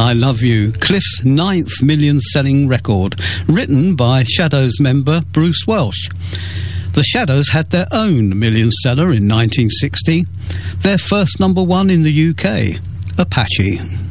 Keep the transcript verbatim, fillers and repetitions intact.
I Love You, Cliff's ninth million-selling record, written by Shadows member Bruce Welch. The Shadows had their own million-seller in nineteen sixty, their first number one in the U K, Apache.